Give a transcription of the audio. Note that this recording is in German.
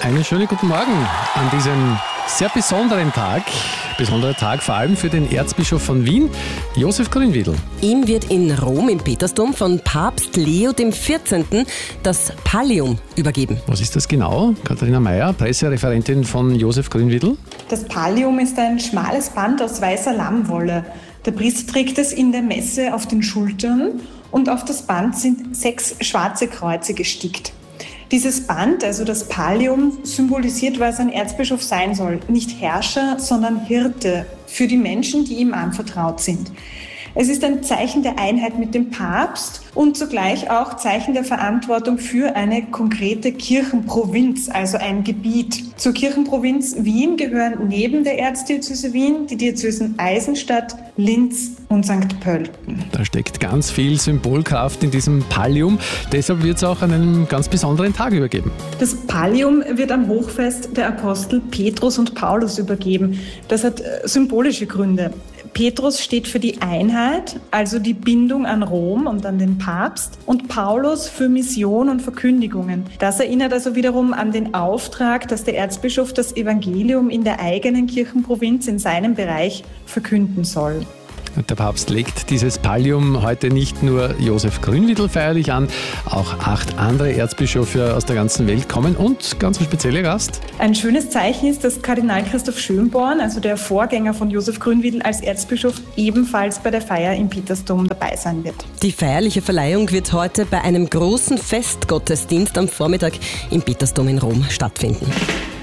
Einen schönen guten Morgen an diesem sehr besonderen Tag. Besonderer Tag vor allem für den Erzbischof von Wien, Josef Grünwiedl. Ihm wird in Rom im Petersdom von Papst Leo XIV. Das Pallium übergeben. Was ist das genau? Katharina Mayer, Pressereferentin von Josef Grünwiedl. Das Pallium ist ein schmales Band aus weißer Lammwolle. Der Priester trägt es in der Messe auf den Schultern und auf das Band sind 6 schwarze Kreuze gestickt. Dieses Band, also das Pallium, symbolisiert, was ein Erzbischof sein soll. Nicht Herrscher, sondern Hirte für die Menschen, die ihm anvertraut sind. Es ist ein Zeichen der Einheit mit dem Papst und zugleich auch Zeichen der Verantwortung für eine konkrete Kirchenprovinz, also ein Gebiet. Zur Kirchenprovinz Wien gehören neben der Erzdiözese Wien die Diözesen Eisenstadt, Linz und St. Pölten. Da steckt ganz viel Symbolkraft in diesem Pallium. Deshalb wird es auch an einem ganz besonderen Tag übergeben. Das Pallium wird am Hochfest der Apostel Petrus und Paulus übergeben. Das hat symbolische Gründe. Petrus steht für die Einheit, also die Bindung an Rom und an den Papst, und Paulus für Mission und Verkündigungen. Das erinnert also wiederum an den Auftrag, dass der Erzbischof das Evangelium in der eigenen Kirchenprovinz in seinem Bereich verkünden soll. Der Papst legt dieses Pallium heute nicht nur Josef Grünwiedl feierlich an, auch 8 andere Erzbischöfe aus der ganzen Welt kommen und ganz ein spezieller Gast. Ein schönes Zeichen ist, dass Kardinal Christoph Schönborn, also der Vorgänger von Josef Grünwiedl als Erzbischof, ebenfalls bei der Feier im Petersdom dabei sein wird. Die feierliche Verleihung wird heute bei einem großen Festgottesdienst am Vormittag im Petersdom in Rom stattfinden.